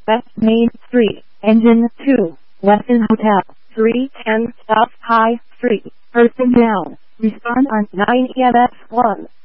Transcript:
West Main Street, Engine 2, Westin Hotel, 310 South High Street, Person down. Respond on 9EMS 1.